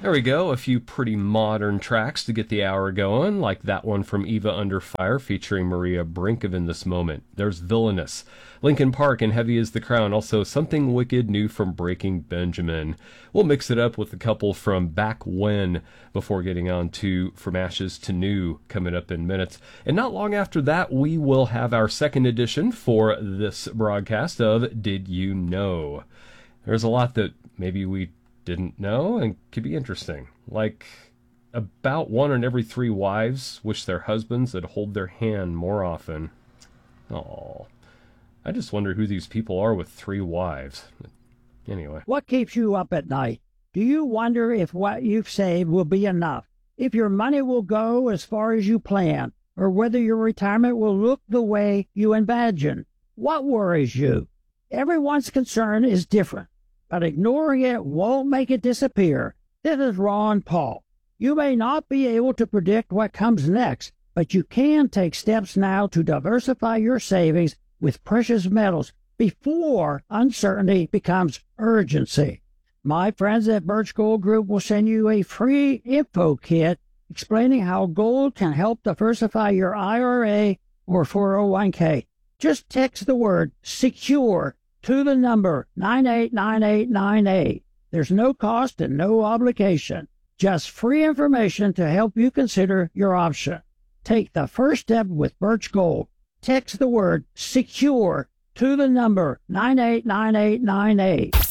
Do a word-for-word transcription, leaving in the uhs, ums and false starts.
There we go, a few pretty modern tracks to get the hour going, like that one from Eva Under Fire featuring Maria Brinkov in this moment. There's Villainous, Linkin Park, and Heavy as the Crown. Also, Something Wicked new from Breaking Benjamin. We'll mix it up with a couple from Back When before getting on to From Ashes to New coming up in minutes. And not long after that, we will have our second edition for this broadcast of Did You Know? There's a lot that maybe we didn't know and could be interesting. Like, about one in every three wives wish their husbands would hold their hand more often. Oh, I just wonder who these people are with three wives. Anyway. What keeps you up at night? Do you wonder if what you've saved will be enough? If your money will go as far as you plan? Or whether your retirement will look the way you imagine? What worries you? Everyone's concern is different, but ignoring it won't make it disappear. This is Ron Paul. You may not be able to predict what comes next, but you can take steps now to diversify your savings with precious metals before uncertainty becomes urgency. My friends at Birch Gold Group will send you a free info kit explaining how gold can help diversify your I R A or four oh one k. Just text the word SECURE to the number nine eight nine eight nine eight. There's no cost and no obligation. Just free information to help you consider your option. Take the first step with Birch Gold. Text the word SECURE to the number nine eight nine eight nine eight.